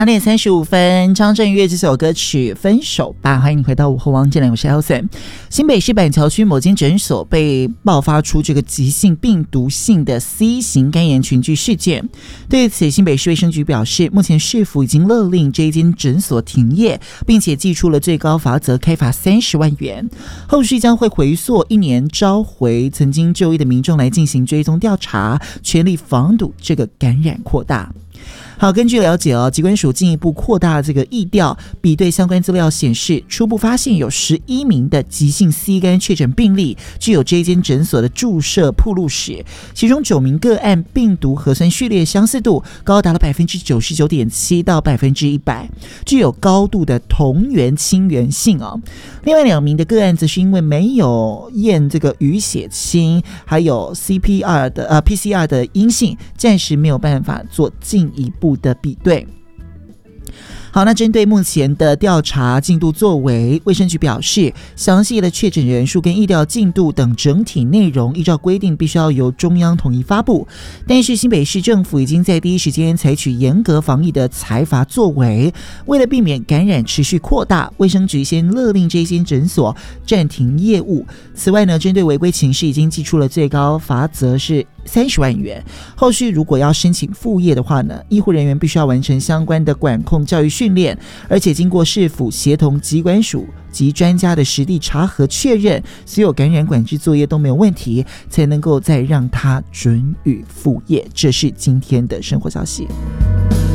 2:35，张震岳这首歌曲《分手吧》。欢迎你回到午后王健良，我是 Elson。新北市板桥区某间诊所被爆发出这个急性病毒性的 C 型肝炎群聚事件。对此，新北市卫生局表示，目前市府已经勒令这一间诊所停业，并且祭出了最高罚则，开罚30万元。后续将会回溯1年，召回曾经就医的民众来进行追踪调查，全力防堵这个感染扩大。好，根据了解疾管署进一步扩大这个疫调，比对相关资料显示，初步发现有11名的急性 C 肝确诊病例具有这间诊所的注射暴露史，其中9名个案病毒核酸序列相似度高达了 99.7% 到 100%， 具有高度的同源亲缘性另外2名的个案则是因为没有验这个淤血清还有 PCR 的阴性，暂时没有办法做进一步的比对。好，那针对目前的调查进度作为，卫生局表示，详细的确诊人数跟疫调进度等整体内容，依照规定必须要由中央统一发布。但是新北市政府已经在第一时间采取严格防疫的裁罚作为，为了避免感染持续扩大，卫生局先勒令这间诊所暂停业务。此外呢，针对违规情事已经祭出了最高罚则是30万元。后续如果要申请复业的话呢，医护人员必须要完成相关的管控教育训练，而且经过市府协同疾管署及专家的实地查核确认，所有感染管制作业都没有问题，才能够再让他准予复业。这是今天的生活消息。